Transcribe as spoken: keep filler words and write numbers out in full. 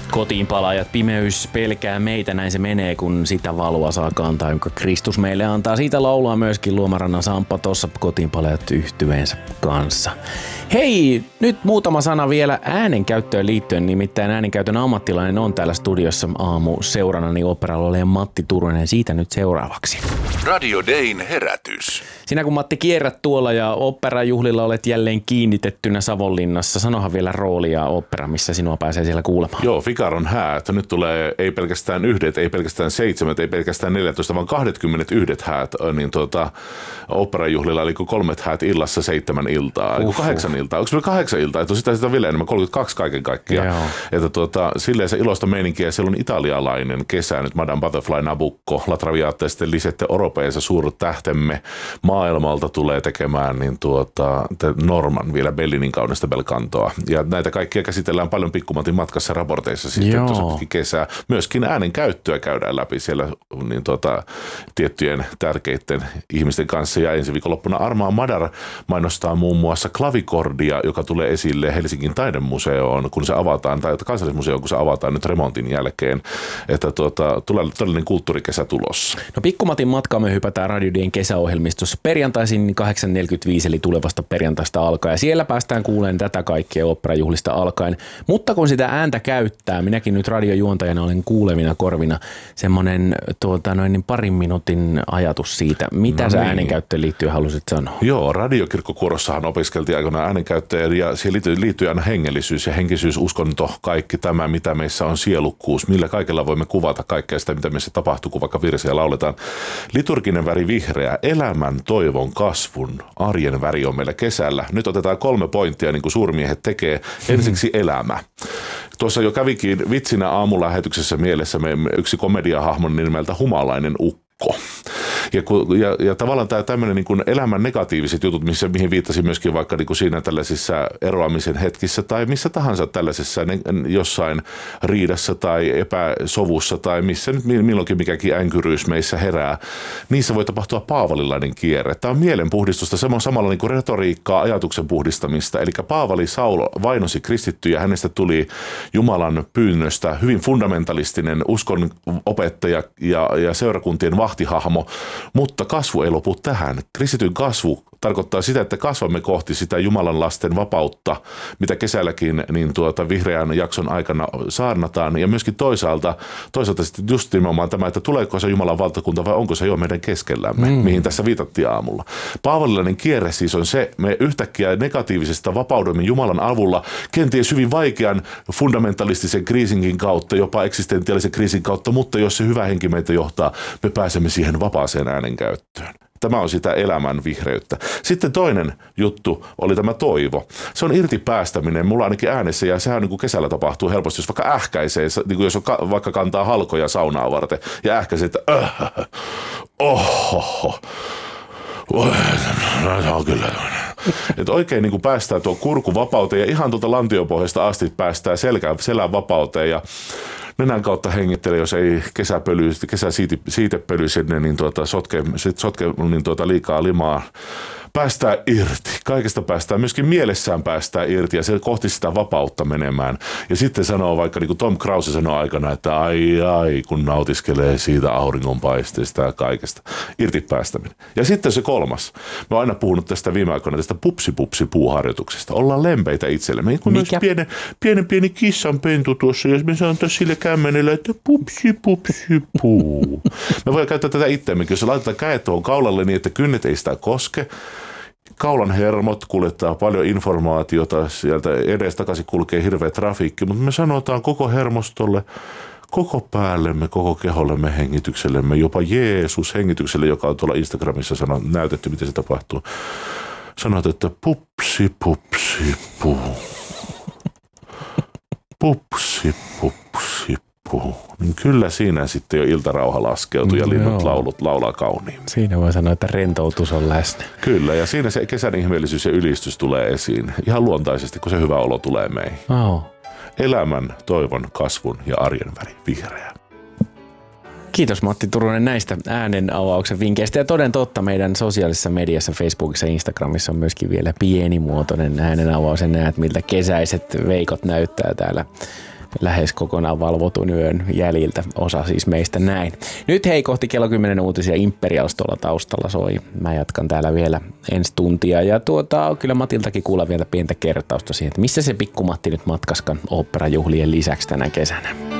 Kotiin palaajat, pimeys pelkää meitä, näin se menee, kun sitä valoa saa kantaa, jonka Kristus meille antaa. Siitä laulaa myöskin Luomarannan Samppa tuossa Kotiin palaajat -yhtyeensä kanssa. Hei, nyt muutama sana vielä äänenkäyttöön liittyen, nimittäin äänenkäytön ammattilainen on täällä studiossa aamu seuranani oopperalaulaja Matti Turunen. Siitä nyt seuraavaksi. Radio Dayn herätys. Sinä kun Matti kierrät tuolla ja oopperajuhlilla olet jälleen kiinnitettynä Savonlinnassa, sanohan vielä roolia ooppera, missä sinua pääsee siellä kuulemaan. Joo, Figaron häät. Nyt tulee ei pelkästään yhdet, ei pelkästään seitsemät, ei pelkästään neljätoista, vaan kaksikymmentä yhdet häät niin tuota, oopperajuhlilla, eli kolmet häät illassa seitsemän iltaa, eli kahdeksan iltaa. Onko se kahdeksan iltaa? Että sitä, sitä on vielä enemmän, kolmekymmentäkaksi kaiken kaikkiaan. Joo. Että tuota, silleen se iloista meininkiä. Siellä on italialainen kesä nyt, Madame Butterfly, Nabucco, La Traviata ja sitten Lisette Europeessa suuret tähtemme maailmalta tulee tekemään niin tuota, Norman vielä Bellinin kaunista belcantoa. Ja näitä kaikkia käsitellään paljon Pikkumatin matkassa raporteissa sitten tuossa kesää. Myöskin äänen käyttöä käydään läpi siellä niin tuota, tiettyjen tärkeiden ihmisten kanssa. Ja ensi viikonloppuna Armaa Madar mainostaa muun muassa klavikordia, joka tulee esille Helsingin taidemuseoon, kun se avataan, tai kansallismuseoon, kun se avataan nyt remontin jälkeen. Että tuota, tulee todellinen kulttuurikesä tulossa. No Pikkumatin matkaa me hypätään Radio Dayn kesäohjelmistossa perjantaisin kahdeksan neljäkymmentäviisi, eli tulevasta perjantaista alkaen. Ja siellä päästään kuulemaan tätä kaikkea oopperajuhlista alkaen. Mutta kun sitä ääntä käyttää, minäkin nyt radiojuontajana olen kuulevina korvina semmoinen tuota, noin niin parin minuutin ajatus siitä, mitä no sä niin. äänenkäyttöön liittyen halusit sanoa. Joo, radiokirkkokuorossahan opiskeltiin aikoinaan äänenkäyttöä ja siihen liittyy, liittyy aina hengellisyys ja henkisyys, uskonto, kaikki tämä, mitä meissä on sielukkuus, millä kaikella voimme kuvata kaikkea sitä, mitä meissä tapahtuu, kun vaikka virsiä lauletaan. Liturginen väri vihreä, elämän, toivon, kasvun, arjen väri on meillä kesällä. Nyt otetaan kolme pointtia, niin kuin suurmiehet tekee. Ensiksi elämä. Tuossa jo kävikin vitsinä aamulähetyksessä mielessä me yksi komediahahmon nimeltä Humalainen ukko. Ja, ja, ja tavallaan tämä tämmöinen niin kuin elämän negatiiviset jutut, missä, mihin viittasin myöskin vaikka niin kuin siinä tällaisissa eroamisen hetkissä tai missä tahansa tällaisessa jossain riidassa tai epäsovussa tai missä nyt milloinkin mikäkin änkyryys meissä herää, niissä voi tapahtua paavalilainen kierre. Tämä on mielenpuhdistusta, samalla niin kuin retoriikkaa, ajatuksen puhdistamista. Eli Paavali Saul vainosi kristittyjä, hänestä tuli Jumalan pyynnöstä hyvin fundamentalistinen uskon opettaja ja, ja seurakuntien vahtihahmo. Mutta kasvu ei lopu tähän. Kristityn kasvu tarkoittaa sitä, että kasvamme kohti sitä Jumalan lasten vapautta, mitä kesälläkin niin tuota vihreän jakson aikana saarnataan. Ja myöskin toisaalta, toisaalta sitten just nimenomaan tämä, että tuleeko se Jumalan valtakunta vai onko se jo meidän keskellämme, mm. mihin tässä viitattiin aamulla. Paavalilainen kierre siis on se, me yhtäkkiä negatiivisesta vapaudemme Jumalan avulla, kenties hyvin vaikean fundamentalistisen kriisinkin kautta, jopa eksistentiaalisen kriisin kautta, mutta jos se hyvä henki meitä johtaa, me pääsemme siihen vapaaseen äänenkäyttöön. Tämä on sitä elämän vihreyttä. Sitten toinen juttu oli tämä toivo. Se on irti päästäminen. Mulla ainakin äänessä, ja sehän niin kuin kesällä tapahtuu helposti, jos vaikka ähkäisee, niin kuin jos on, vaikka kantaa halkoja saunaa varten, ja ähkäisee, että äh, ohoho, no, se on kyllä että oikein niin kuin päästään tuon kurkuvapauteen, ja ihan tuolta lantiopohjasta asti päästään selkään, selän vapauteen, ja nenän kautta hengittelee, jos ei kesäpöly, kesäsiitepöly sinne niin tuota, sotke, sotke niin tuota, liikaa limaa. Päästään irti. Kaikesta päästään, myöskin mielessään päästään irti ja se kohti sitä vapautta menemään. Ja sitten sanoo vaikka, niin kuin Tom Krause sanoo aikana, että ai ai, kun nautiskelee siitä auringonpaisteesta ja kaikesta. Irti päästäminen. Ja sitten se kolmas. Mä oon aina puhunut tästä viime aikoina tästä pupsi-pupsi-puuharjoituksesta. Ollaan lempeitä itsellemme. Kun myös pienen, pienen pieni kissanpentu tuossa, jos me sanotaan sille kämmenellä, että pupsi-pupsi-puu. Me voidaan käyttää tätä itseämmekin. Jos laitetaan kädet tuohon kaulalle niin, että kynnet ei sitä koske. Kaulan hermot kuljettaa paljon informaatiota, sieltä edes takaisin kulkee hirveä trafiikki, mutta me sanotaan koko hermostolle, koko päällemme, koko kehollemme, hengityksellemme, jopa Jeesus hengitykselle, joka on tuolla Instagramissa sanoo, näytetty, miten se tapahtuu. Sanot, että pupsi, pupsi, puu. Pupsi, pupsi, puu. Niin kyllä siinä sitten jo iltarauha laskeutuu ja linnut laulut laulaa kauniin. Siinä voi sanoa, että rentoutus on läsnä. Kyllä, ja siinä se kesän ihmeellisyys ja ylistys tulee esiin. Ihan luontaisesti, kun se hyvä olo tulee meihin. Oh. Elämän, toivon, kasvun ja arjen väri vihreä. Kiitos Matti Turunen näistä äänen avauksen vinkkeistä. Ja toden totta meidän sosiaalisessa mediassa, Facebookissa ja Instagramissa on myöskin vielä pienimuotoinen äänen avaus. Ja näet, miltä kesäiset veikot näyttää täällä lähes kokonaan valvotun yön jäljiltä, osa siis meistä näin. Nyt hei, kohti kello kymmenen uutisia Imperials tuolla taustalla soi. Mä jatkan täällä vielä ensi tuntia ja tuota, kyllä Matiltakin kuulla vielä pientä kertausta siihen, että missä se pikku Matti nyt matkaskan oopperajuhlien lisäksi tänä kesänä.